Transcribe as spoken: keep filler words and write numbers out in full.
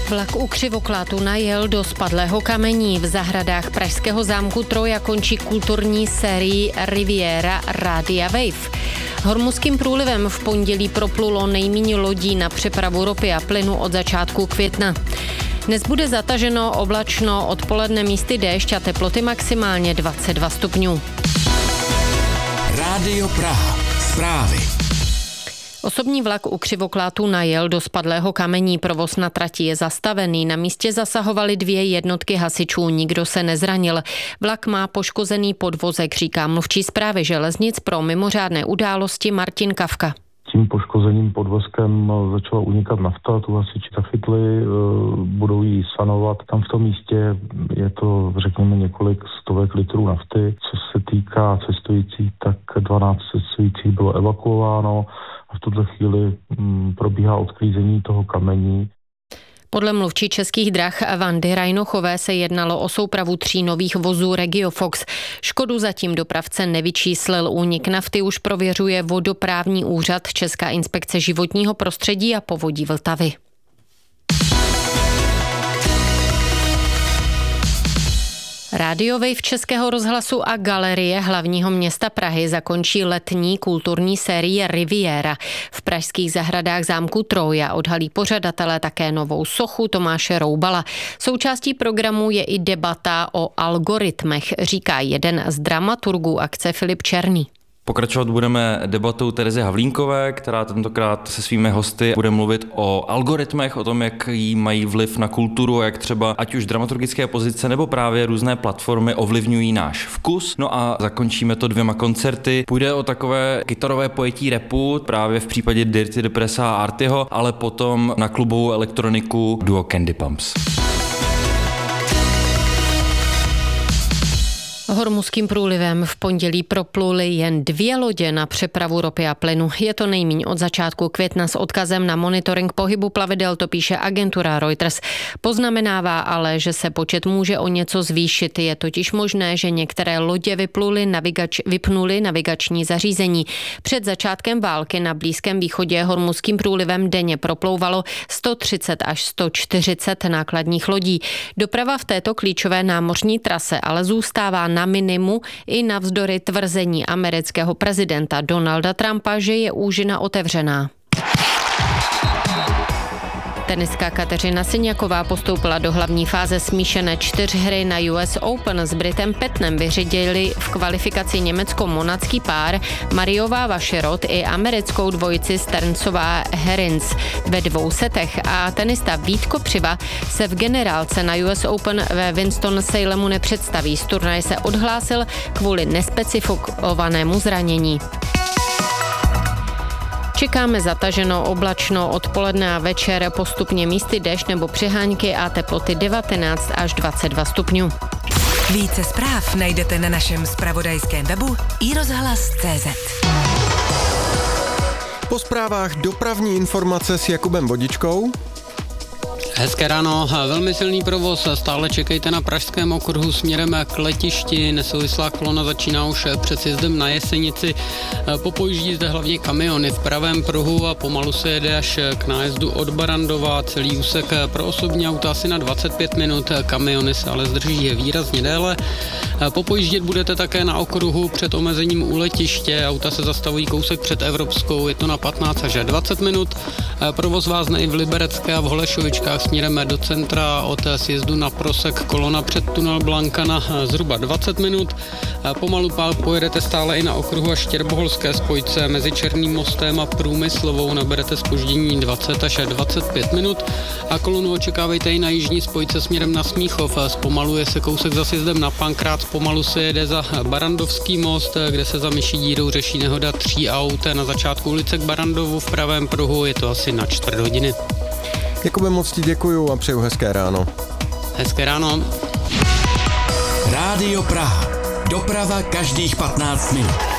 Vlak u Křivoklátu najel do spadlého kamení. V zahradách pražského zámku Troja končí kulturní sérii Riviera Rádia Wave. Hormuzským průlivem v pondělí proplulo nejméně lodí na přepravu ropy a plynu od začátku května. Dnes bude zataženo, oblačno, odpoledne místy déšť a teploty maximálně dvacet dva stupňů. Rádio Praha. Zprávy. Osobní vlak u Křivoklátu najel do spadlého kamení. Provoz na trati je zastavený. Na místě zasahovaly dvě jednotky hasičů. Nikdo se nezranil. Vlak má poškozený podvozek, říká mluvčí správy železnic pro mimořádné události Martin Kavka. Tím poškozeným podvozkem začala unikat nafta, tu hasiči zachytli, budou ji sanovat. Tam v tom místě je to, řekněme, několik stovek litrů nafty. Co se týká cestujících, tak dvanáct cestujících bylo evakuováno a v tuto chvíli probíhá odklízení toho kamení. Podle mluvčí Českých drah Vandy Rajnochové se jednalo o soupravu tří nových vozů Regiofox. Škodu zatím dopravce nevyčíslil. Únik nafty už prověřuje vodoprávní úřad, Česká inspekce životního prostředí a povodí Vltavy. Rádio Wave Českého rozhlasu a Galerie hlavního města Prahy zakončí letní kulturní série Riviera. V pražských zahradách zámku Troja odhalí pořadatelé také novou sochu Tomáše Roubala. Součástí programu je i debata o algoritmech, říká jeden z dramaturgů akce Filip Černý. Pokračovat budeme debatou Terezy Havlínkové, která tentokrát se svými hosty bude mluvit o algoritmech, o tom, jak jí mají vliv na kulturu, jak třeba ať už dramaturgické pozice nebo právě různé platformy ovlivňují náš vkus. No a zakončíme to dvěma koncerty. Půjde o takové kytarové pojetí rapu, právě v případě Dirty Depressa a Artyho, ale potom na klubovou elektroniku duo Candy Pumps. Hormuzským průlivem v pondělí propluly jen dvě lodě na přepravu ropy a plynu. Je to nejméně od začátku května s odkazem na monitoring pohybu plavidel, to píše agentura Reuters. Poznamenává ale, že se počet může o něco zvýšit. Je totiž možné, že některé lodě vypluly navigač, vypnuly navigační zařízení. Před začátkem války na Blízkém východě hormuzským průlivem denně proplouvalo sto třicet až sto čtyřicet nákladních lodí. Doprava v této klíčové námořní trase ale zůstává na minimu i navzdory tvrzení amerického prezidenta Donalda Trumpa, že je úžina otevřená. Tenistka Kateřina Siniaková postoupila do hlavní fáze smíšené čtyřhry na U S Open. S Britem Petnem vyřídili v kvalifikaci německo-monacký pár Mariová Vašerot i americkou dvojici Sterncová Herins ve dvou setech a tenista Vít Kopřiva se v generálce na U S Open ve Winston-Salemu nepředstaví. Z turnaje se odhlásil kvůli nespecifikovanému zranění. Čekáme zataženo, oblačno, odpoledne a večer, postupně místy déšť nebo přiháňky a teploty devatenáct až dvacet dva stupňů. Více zpráv najdete na našem zpravodajském webu i rozhlas tečka cé zet. Po zprávách dopravní informace s Jakubem Vodičkou. Hezké ráno, velmi silný provoz, stále čekejte na pražském okruhu směrem k letišti, nesouvislá kolona začíná už před sjezdem na Jesenici, popojíždí zde hlavně kamiony v pravém pruhu a pomalu se jede až k nájezdu od Barandova, celý úsek pro osobní auta asi na dvacet pět minut, kamiony se ale zdrží výrazně déle. Popojíždět budete také na okruhu před omezením u letiště, auta se zastavují kousek před Evropskou, je to na patnáct až dvacet minut, provoz vázne i v Liberecké a v Holešovičkách směrem do centra od sjezdu na Prosek kolona před tunel Blanka na zhruba dvacet minut. Pomalu pojedete stále i na okruhu až Štěrboholské spojce mezi Černým mostem a Průmyslovou, naberete zpoždění dvacet až dvacet pět minut a kolonu očekávejte i na jižní spojce směrem na Smíchov. Zpomaluje se kousek za sjezdem na Pankrác, pomalu se jede za Barandovský most, kde se za myší dírou řeší nehoda tří aut na začátku ulice k Barandovu v pravém pruhu, je to asi na čtvrt hodiny. Jakube, moc ti děkuju a přeju hezké ráno. Hezké ráno. Rádio Praha. Doprava každých patnáct minut.